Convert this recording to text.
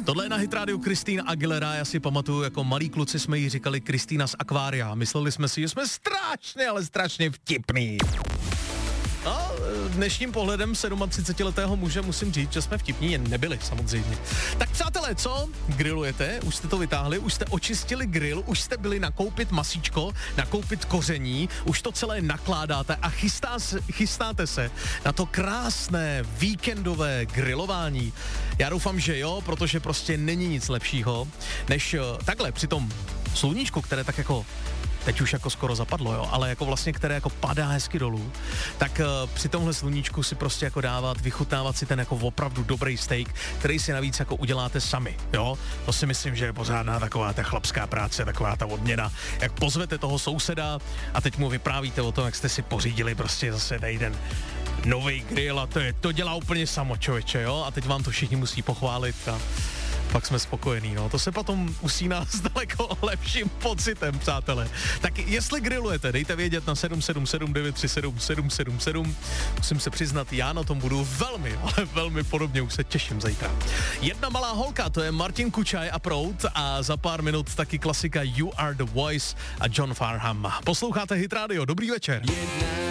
Tohle je na Hit Radio Christina Aguilera, já si pamatuju, jako malí kluci jsme jí říkali Kristýna z akvária. Mysleli jsme si, že jsme strašně, ale strašně vtipný. No, dnešním pohledem 37letého muže musím říct, že jsme vtipní jen nebyli, samozřejmě. Tak přátelé, co? Grillujete? Už jste to vytáhli? Už jste očistili grill? Už jste byli nakoupit masíčko? Nakoupit koření? Už to celé nakládáte a chystáte se na to krásné víkendové grilování? Já doufám, že jo, protože prostě není nic lepšího, než takhle při tom sluníčku, které tak jako teď už jako skoro zapadlo, jo, ale jako vlastně, které jako padá hezky dolů, tak při tomhle sluníčku si prostě jako vychutnávat si ten jako opravdu dobrý steak, který si navíc jako uděláte sami, jo. To si myslím, že je pořádná taková ta chlapská práce, taková ta odměna, jak pozvete toho souseda a teď mu vyprávíte o tom, jak jste si pořídili prostě zase tady ten nový grill a to dělá úplně samo, člověče, jo, a teď vám to všichni musí pochválit a pak jsme spokojení, no. To se potom usíná s daleko lepším pocitem, přátelé. Tak jestli grillujete, dejte vědět na 777 937 777. Musím se přiznat, já na tom budu velmi, ale velmi podobně, už se těším zítra. Jedna malá holka, to je Martin Kučaj a Proud a za pár minut taky klasika You Are The Voice a John Farnham. Posloucháte Hit Radio, dobrý večer.